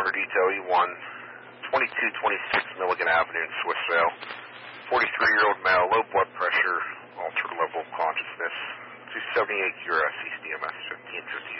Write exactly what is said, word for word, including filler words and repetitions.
Motor Detail E one, twenty-two twenty-six Milligan Avenue in Swissvale. forty-three-year-old male, low blood pressure, altered level of consciousness. two seventy-eight U R S, E C D M S fifteen fifty-eight.